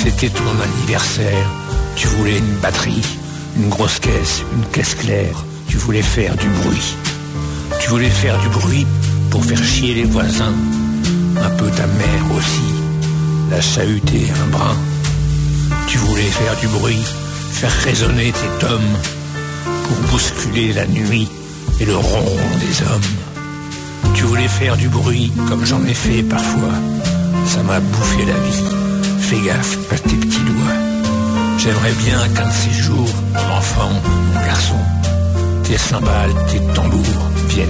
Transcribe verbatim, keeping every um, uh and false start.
c'était ton anniversaire. Tu voulais une batterie, une grosse caisse, une caisse claire. Tu voulais faire du bruit. Tu voulais faire du bruit pour faire chier les voisins. Un peu ta mère aussi, la chahuter un brin. Tu voulais faire du bruit, faire résonner tes tomes, pour bousculer la nuit et le ronron des hommes. Tu voulais faire du bruit comme j'en ai fait parfois. Ça m'a bouffé la vie. Fais gaffe à tes petits doigts. J'aimerais bien qu'un de ces jours, mon enfant, mon garçon, tes cymbales, tes tambours viennent